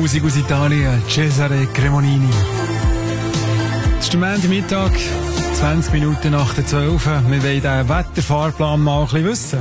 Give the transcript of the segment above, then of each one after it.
Musik aus Italien, Cesare Cremonini. Es ist der Montagmittag, 20 Minuten nach der 12. Wir wollen den Wetterfahrplan mal ein bisschen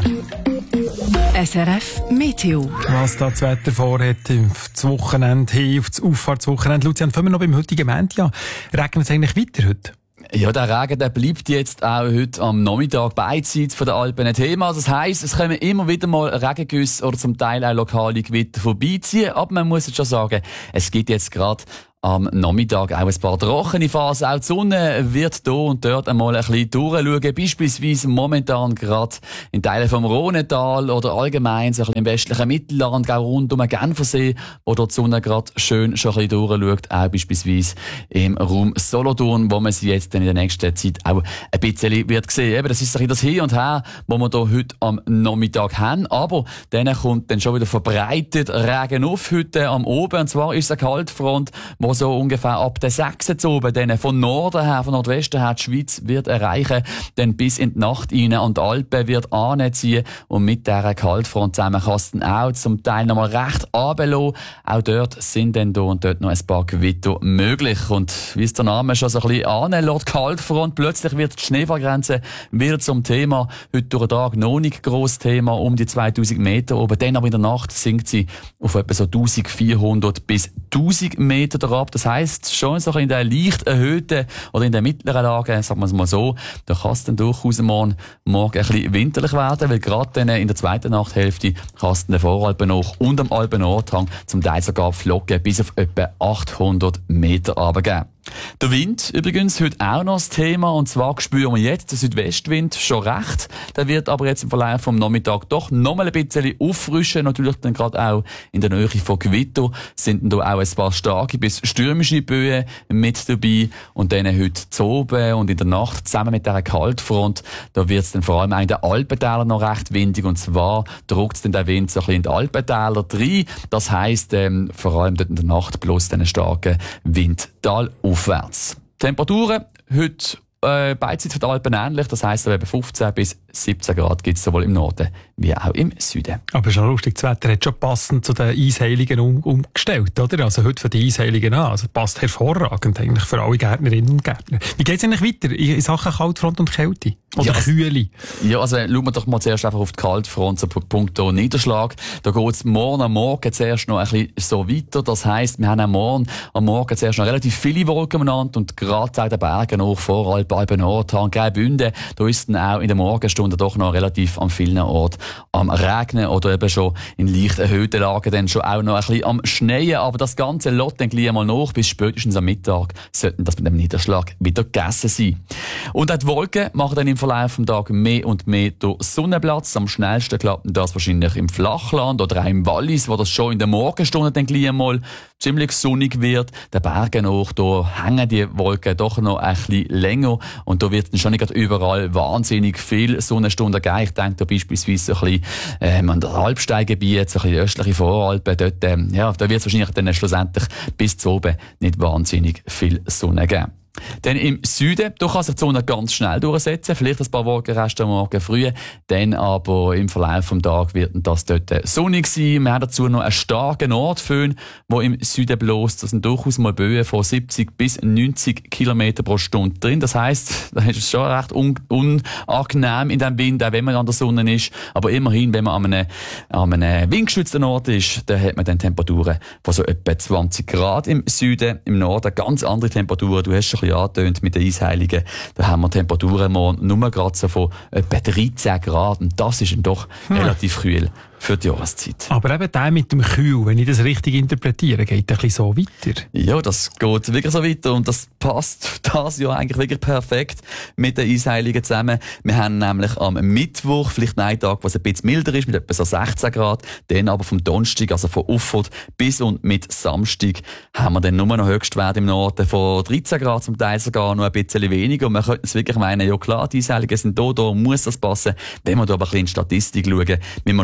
wissen. SRF Meteo. Was da das Wetter vorhat, das Wochenende hin, auf das Auffahrtswochenende. Lucian, fangen wir noch beim heutigen Montag an. Regnet es eigentlich weiter heute? Ja, der Regen, der bleibt jetzt auch heute am Nachmittag beidseits von der Alpen ein Thema. Das heisst, es kommen immer wieder mal Regengüsse oder zum Teil auch lokale Gewitter vorbeiziehen. Aber man muss jetzt schon sagen, es gibt jetzt gerade am Nachmittag auch ein paar trockene Phasen. Auch die Sonne wird hier und dort einmal ein bisschen durchschauen. Beispielsweise momentan gerade in Teilen vom Rhonetal oder allgemein so ein bisschen im westlichen Mittelland, auch rund um den Genfersee, wo dort die Sonne gerade schön schon ein bisschen durchschaut. Auch beispielsweise im Raum Solothurn, wo man sie jetzt dann in der nächsten Zeit auch ein bisschen wird sehen. Eben, das ist ein bisschen das Hin und Her, was wir hier heute am Nachmittag haben. Aber dann kommt dann schon wieder verbreitet Regen auf heute am Oben. Und zwar ist es eine Kaltfront, wo so ungefähr ab der 6. zu oben, dann von Norden her, von Nordwesten her, die Schweiz wird erreichen, dann bis in die Nacht rein und die Alpen wird anziehen und mit dieser Kaltfront zusammen kann es dann auch zum Teil nochmal recht runterlassen. Auch dort sind dann hier und dort noch ein paar Gewitter möglich und wie es der Name schon so ein bisschen anlässt, Kaltfront, plötzlich wird die Schneefallgrenze wieder zum Thema, heute durch den Tag noch nicht grosses Thema, um die 2000 Meter oben, dann aber in der Nacht sinkt sie auf etwa so 1400 bis 1000 Meter drauf. Das heisst, schon so in der leicht erhöhten oder in der mittleren Lage, sagen wir es mal so, da kann es dann durchaus morgen ein bisschen winterlich werden, weil gerade dann in der zweiten Nachthälfte kann es den Voralpen hoch und am Alpenordhang zum Teil sogar Flocken bis auf etwa 800 Meter runtergeben. Der Wind übrigens heute auch noch das Thema, und zwar spüren wir jetzt den Südwestwind schon recht. Der wird aber jetzt im Verlauf vom Nachmittag doch noch mal ein bisschen auffrischen. Natürlich dann gerade auch in der Nähe von Gewitter sind dann da auch ein paar starke bis stürmische Böen mit dabei. Und dann heute zu oben und in der Nacht zusammen mit dieser Kaltfront, da wird es dann vor allem auch in den Alpentälern noch recht windig. Und zwar drückt es dann der Wind so ein bisschen in die Alpentäler rein. Das heisst, vor allem dort in der Nacht bloß einen starken Windtal aufwärts. Temperaturen heute beidseits von den Alpen ähnlich, das heisst, eben 15 bis 17 Grad gibt es sowohl im Norden wie auch im Süden. Aber schon lustig, das Wetter hat schon passend zu den Eisheiligen umgestellt, oder? Also heute für die Eisheiligen an. Also passt hervorragend eigentlich für alle Gärtnerinnen und Gärtner. Wie geht es eigentlich weiter in Sachen Kaltfront und Kälte? Oder Kühle? Ja, also schauen wir doch mal zuerst einfach auf die Kaltfront, so punkto Niederschlag. Da geht es morgen am Morgen zuerst noch ein bisschen so weiter. Das heisst, wir haben am Morgen zuerst noch relativ viele Wolken umeinander und gerade an den Bergen auch Voralpen, Alpenordhang, Graubünden, da ist dann auch in der Morgenstunde doch noch relativ an vielen Orten am Regnen oder eben schon in leicht erhöhten Lagen dann schon auch noch ein bisschen am Schneien. Aber das Ganze lässt dann gleich mal nach, bis spätestens am Mittag sollten das mit dem Niederschlag wieder gegessen sein. Und auch die Wolken machen dann im Verlauf des Tages mehr und mehr durch Sonnenplatz. Am schnellsten klappt das wahrscheinlich im Flachland oder auch im Wallis, wo das schon in der Morgenstunde dann gleich mal ziemlich sonnig wird. Den Bergen hoch, da hängen die Wolken doch noch ein bisschen länger und da wird dann schon nicht überall wahnsinnig viel Sonnenstunden geben. Ich denke da beispielsweise so ein bisschen an das Alpsteingebiet, so ein bisschen östliche Voralpen, dort, da wird es wahrscheinlich dann schlussendlich bis zu oben nicht wahnsinnig viel Sonne geben. Dann im Süden, da kann sich die Sonne ganz schnell durchsetzen, vielleicht ein paar Wolkenreste am Morgen früh, dann aber im Verlauf des Tages wird das dort sonnig sein. Wir haben dazu noch einen starken Nordföhn, der im Süden bläst. Das sind durchaus mal Böen von 70 bis 90 Kilometer pro Stunde drin. Das heisst, da ist es schon recht unangenehm in diesem Wind, auch wenn man an der Sonne ist. Aber immerhin, wenn man an einem windgeschützten Ort ist, dann hat man dann Temperaturen von so etwa 20 Grad im Süden, im Norden ganz andere Temperaturen. Du hast schon angetönt mit den Eisheiligen. Da haben wir Temperaturen morgen nur gerade so von etwa 13 Grad. Und das ist dann doch relativ kühl für die Jahreszeit. Aber eben der mit dem Kühl, wenn ich das richtig interpretiere, geht ein bisschen so weiter. Ja, das geht wirklich so weiter und das passt das Jahr eigentlich wirklich perfekt mit den Eisheiligen zusammen. Wir haben nämlich am Mittwoch vielleicht einen Tag, was ein bisschen milder ist, mit etwa so 16 Grad. Dann aber vom Donnerstag, also von Uffert bis und mit Samstag, haben wir dann nur noch Höchstwerte im Norden von 13 Grad, zum Teil sogar noch ein bisschen weniger. Und man könnte es wirklich meinen, ja klar, die Eisheiligen sind da muss das passen. Wenn wir da aber ein bisschen in die Statistik schauen, müssen wir schon ehrlich sein,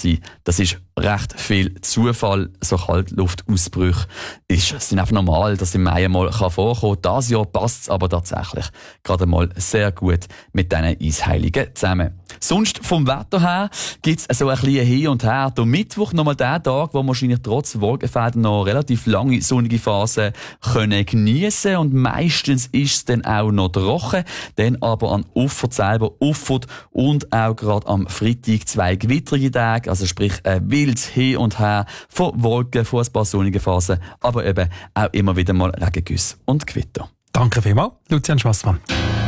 sein. Das ist recht viel Zufall. So Kaltluftausbrüche sind einfach normal, dass im Mai mal vorkommen kann. Dieses Jahr passt es aber tatsächlich gerade mal sehr gut mit diesen Eisheiligen zusammen. Sonst vom Wetter her gibt es so ein bisschen hin und her. Der Mittwoch nochmal der Tag, wo wir wahrscheinlich trotz Wolkenfeldern noch relativ lange sonnige Phasen können geniessen. Und meistens ist es dann auch noch trocken. Dann aber an Uffert selber, Uffert und auch gerade am Freitag 2 gewitterige Tage. Also sprich ein wildes Hin und Her von Wolken, von ein paar sonnigen Phasen, aber eben auch immer wieder mal Regengüsse und Gewitter. Danke vielmals, Lucian Schwassmann.